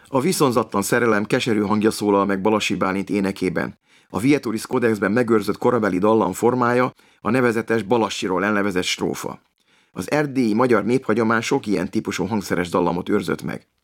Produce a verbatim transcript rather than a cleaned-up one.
A viszonzatlan szerelem keserű hangja szólal meg Balassi Bálint énekében. A Vietoris Codexben megőrzött korabeli dallam formája a nevezetes Balassiról elnevezett strófa. Az erdélyi magyar néphagyomány sok ilyen típusú hangszeres dallamot őrzött meg.